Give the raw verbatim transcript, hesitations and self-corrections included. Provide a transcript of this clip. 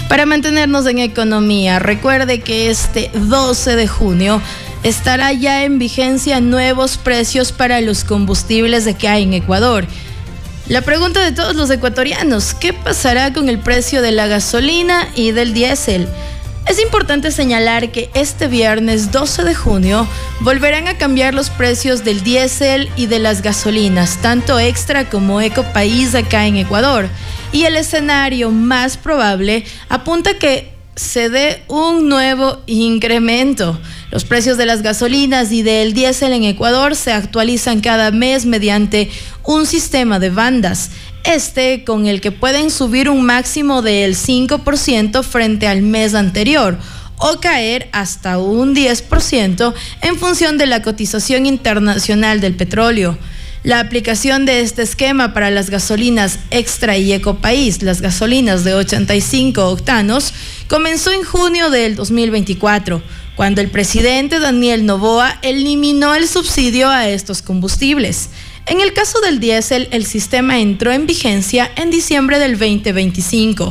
Para mantenernos en economía, recuerde que este doce de junio estará ya en vigencia nuevos precios para los combustibles de que hay en Ecuador. La pregunta de todos los ecuatorianos: ¿qué pasará con el precio de la gasolina y del diésel? Es importante señalar que este viernes doce de junio volverán a cambiar los precios del diésel y de las gasolinas, tanto extra como ecopaís acá en Ecuador. Y el escenario más probable apunta que se dé un nuevo incremento. Los precios de las gasolinas y del diésel en Ecuador se actualizan cada mes mediante un sistema de bandas, este con el que pueden subir un máximo del cinco por ciento frente al mes anterior o caer hasta un diez por ciento en función de la cotización internacional del petróleo. La aplicación de este esquema para las gasolinas extra y ecopaís, las gasolinas de ochenta y cinco octanos, comenzó en junio del dos mil veinticuatro, cuando el presidente Daniel Noboa eliminó el subsidio a estos combustibles. En el caso del diésel, el sistema entró en vigencia en diciembre del veinte veinticinco.